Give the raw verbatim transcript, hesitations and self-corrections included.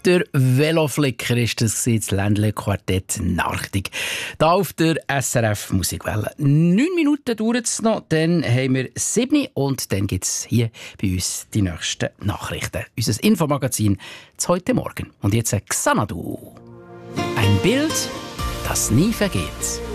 Der Veloflicker ist das, das Ländle-Quartett Narchtig. Da auf der S R F Musikwelle. Neun Minuten dauert es noch, dann haben wir sieben und dann gibt es hier bei uns die nächsten Nachrichten. Unser Infomagazin zu heute Morgen. Und jetzt Xanadu. Ein Bild, das nie vergeht.